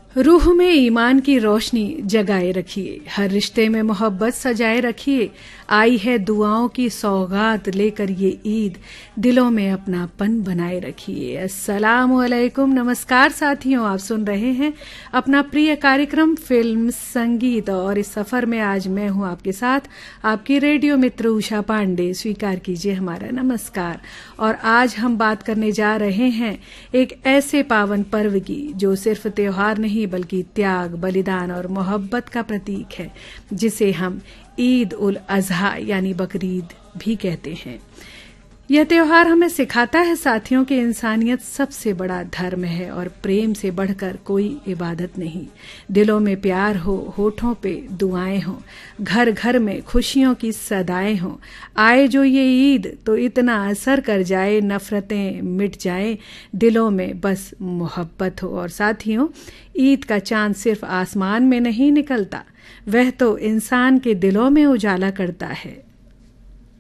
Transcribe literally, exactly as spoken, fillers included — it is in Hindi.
रूह में ईमान की रोशनी जगाए रखिए, हर रिश्ते में मोहब्बत सजाए रखिए। आई है दुआओं की सौगात लेकर ये ईद, दिलों में अपनापन बनाए रखिए। अस्सलाम वालेकुम, नमस्कार साथियों, आप सुन रहे हैं अपना प्रिय कार्यक्रम फिल्म संगीत और इस सफर में आज मैं हूं आपके साथ, आपकी रेडियो मित्र उषा पांडे। स्वीकार कीजिए हमारा नमस्कार। और आज हम बात करने जा रहे हैं एक ऐसे पावन पर्व की जो सिर्फ त्योहार नहीं बल्कि त्याग, बलिदान और मोहब्बत का प्रतीक है, जिसे हम ईद उल अजहा यानी बकरीद भी कहते हैं। यह त्योहार हमें सिखाता है साथियों कि इंसानियत सबसे बड़ा धर्म है और प्रेम से बढ़कर कोई इबादत नहीं। दिलों में प्यार हो, होठों पे दुआएं हो, घर घर में खुशियों की सदाएं हो। आए जो ये ईद तो इतना असर कर जाए, नफरतें मिट जाए, दिलों में बस मोहब्बत हो। और साथियों, ईद का चांद सिर्फ आसमान में नहीं निकलता, वह तो इंसान के दिलों में उजाला करता है।